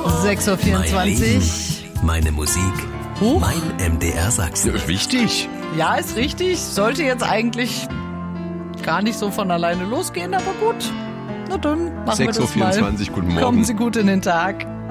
6:24 Mein Uhr. Leben, meine Musik, Huch. mein MDR Sachsen. Wichtig. Ja, ist richtig. Sollte jetzt eigentlich gar nicht so von alleine losgehen, aber gut. Na dann, machen wir das mal. 6:24 Uhr, guten Morgen. Kommen Sie gut in den Tag.